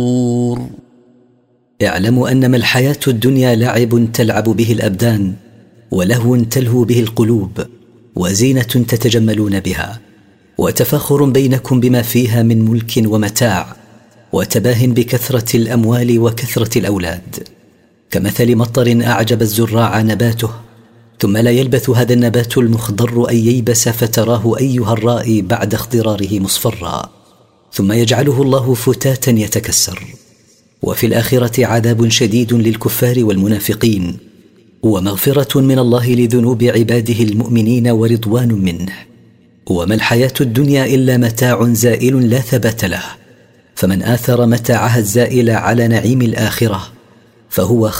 اعلموا أنما الحياة الدنيا لعب تلعب به الأبدان، ولهو تلهو به القلوب، وزينة تتجملون بها، وتفاخر بينكم بما فيها من ملك ومتاع، وتباه بكثرة الأموال وكثرة الأولاد، كمثل مطر أعجب الزراع نباته، ثم لا يلبث هذا النبات المخضر أن ييبس فتراه أيها الرائي بعد اخضراره مصفرا، ثم يجعله الله فتاتا يتكسر. وفي الآخرة عذاب شديد للكفار والمنافقين، ومغفرة من الله لذنوب عباده المؤمنين ورضوان منه. وما الحياة الدنيا إلا متاع زائل لا ثبات له، فمن آثر متاعها الزائل على نعيم الآخرة فهو